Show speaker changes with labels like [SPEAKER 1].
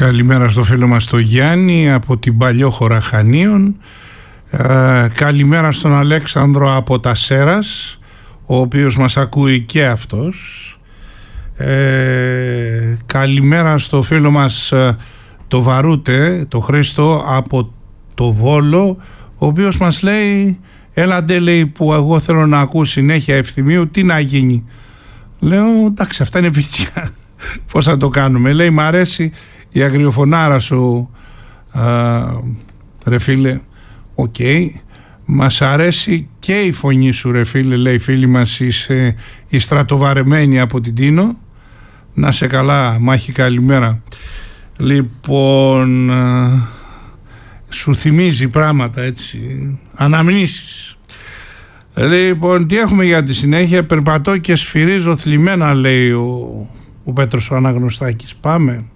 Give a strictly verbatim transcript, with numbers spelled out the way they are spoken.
[SPEAKER 1] Καλημέρα στο φίλο μας το Γιάννη από την Παλιόχώρα Χανίων. Ε, καλημέρα στον Αλέξανδρο από τα Σέρας, ο οποίος μας ακούει και αυτός. Ε, καλημέρα στο φίλο μας το Βαρούτε, το Χρήστο από το Βόλο, ο οποίος μας λέει, έλατε λέει που εγώ θέλω να ακούω συνέχεια Ευθυμίου, τι να γίνει. Λέω εντάξει, αυτά είναι βιτσιά, πώς θα το κάνουμε. Λέει μ' αρέσει η αγριοφωνάρα σου, α, ρε φίλε. Οκ, okay. Μας αρέσει και η φωνή σου ρε φίλε, λέει φίλη μας, είσαι η στρατοβαρεμένη από την Τίνο. Να σε καλά, μάχη, καλημέρα. Λοιπόν, α, σου θυμίζει πράγματα έτσι, αναμνήσεις. Λοιπόν, τι έχουμε για τη συνέχεια? Περπατώ και σφυρίζω θλιμμένα, λέει ο, ο Πέτρος ο Αναγνωστάκης. Πάμε.